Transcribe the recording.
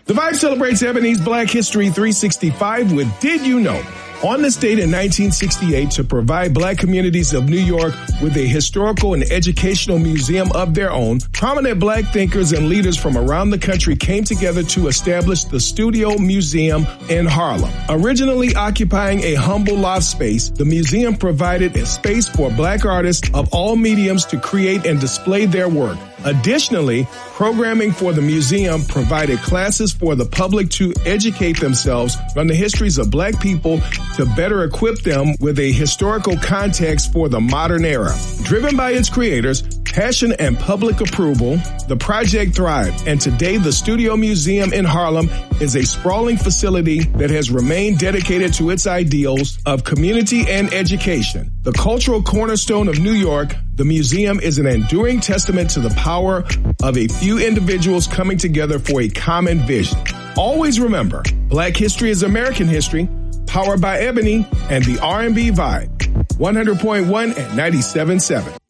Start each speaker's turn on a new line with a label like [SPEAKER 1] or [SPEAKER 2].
[SPEAKER 1] The Vibe celebrates Ebony's Black History 365 with Did You Know? On this date in 1968, to provide black communities of New York with a historical and educational museum of their own, prominent black thinkers and leaders from around the country came together to establish the Studio Museum in Harlem. Originally occupying a humble loft space, the museum provided a space for black artists of all mediums to create and display their work. Additionally, programming for the museum provided classes for the public to educate themselves on the histories of black people to better equip them with a historical context for the modern era. Driven by its creators, passion and public approval, the project thrived, and today the Studio Museum in Harlem is a sprawling facility that has remained dedicated to its ideals of community and education. The cultural cornerstone of New York, the museum is an enduring testament to the power of a few individuals coming together for a common vision. Always remember, Black history is American history, powered by Ebony and the R&B Vibe, 100.1 and 97.7.